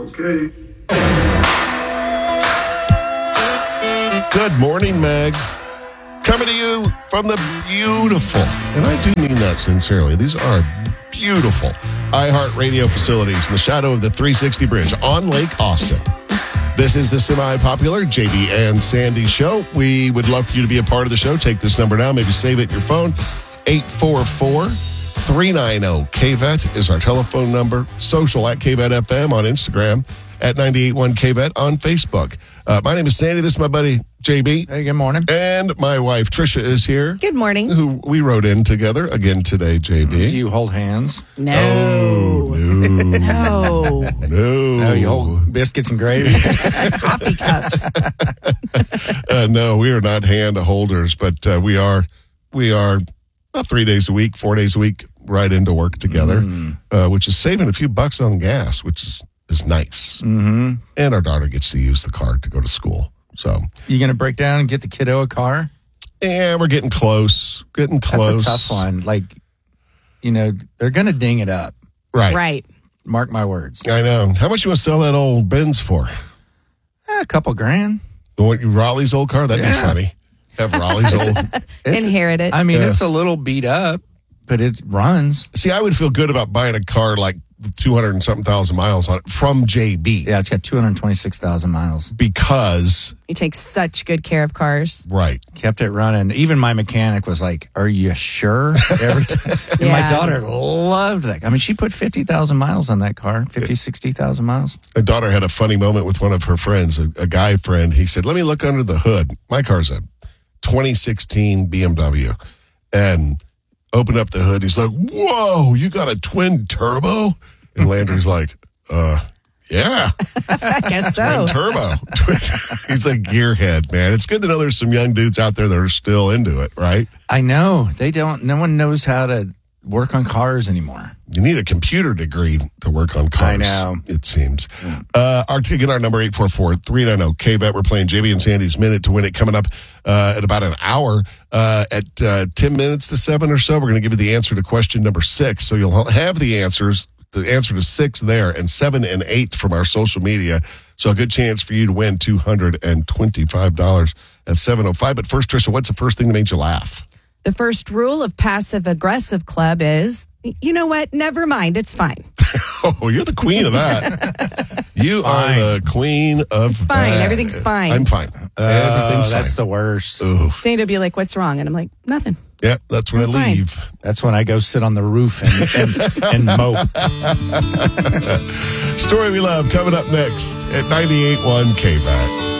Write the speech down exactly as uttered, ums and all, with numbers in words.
Okay. Good morning, Meg. Coming to you from the beautiful, and I do mean that sincerely, these are beautiful iHeartRadio facilities in the shadow of the three sixty Bridge on Lake Austin. This is the semi-popular J B and Sandy Show. We would love for you to be a part of the show. Take this number now, maybe save it in your phone. eight four four, three nine zero, K V E T is our telephone number. Social at K V E T F M on Instagram, at ninety-eight point one K V E T on Facebook. Uh, my name is Sandy. This is my buddy, J B. Hey, good morning. And my wife, Trisha, is here. Good morning. Who we rode in together again today, J B. Do you hold hands? No. Oh, no. No. No. No, you hold biscuits and gravy? Coffee cups. uh, no, we are not hand holders, but uh, we are, we are about three days a week, four days a week, right into work together, mm. uh, which is saving a few bucks on gas, which is, is nice. Mm-hmm. And our daughter gets to use the car to go to school. So, you going to break down and get the kiddo a car? Yeah, we're getting close. Getting close. That's a tough one. Like, you know, they're going to ding it up. Right. Right. Mark my words. I know. How much you want to sell that old Benz for? Eh, a couple grand. You want Raleigh's old car? That'd Yeah. be funny. Have Raleigh's old. It's, Inherit it. I mean, Yeah. it's a little beat up, but it runs. See, I would feel good about buying a car like two hundred and something thousand miles on it from J B. Yeah, it's got two hundred twenty-six thousand miles. Because, He takes such good care of cars. right. Kept it running. Even my mechanic was like, "Are you sure?" Every time. And my Yeah. daughter loved that. I mean, she put fifty thousand miles on that car, fifty, sixty thousand miles. My daughter had a funny moment with one of her friends, a, a guy friend. He said, let me look under the hood. My car's a twenty sixteen B M W. And opened up the hood. He's like, whoa, you got a twin turbo? And Landry's like, uh, yeah. I guess Twin so. turbo. He's a gearhead, man. It's good to know there's some young dudes out there that are still into it, right? I know. They don't, no one knows how to work on cars anymore. You need a computer degree to work on cars. I know. It seems. Uh, our ticket, our number eight four four, three nine zero, K V E T. We're playing J B and Sandy's Minute to Win It coming up uh, at about an hour. Uh, at uh, ten minutes to seven or so, we're going to give you the answer to question number six. So you'll have the answers, the answer to six there, and seven and eight from our social media. So a good chance for you to win two hundred twenty-five dollars at seven oh five. But first, Trisha, what's the first thing that made you laugh? The first rule of Passive Aggressive Club is, you know what? Never mind. It's fine. Oh, you're the queen of that. You Fine. are the queen of It's fine. that. Everything's fine. I'm fine. Everything's Oh, that's fine. the worst. Oof. Sandy will be like, what's wrong? And I'm like, nothing. Yep, that's when I I'm fine. leave. That's when I go sit on the roof and, and, and mope. Story we love coming up next at ninety-eight point one K V E T.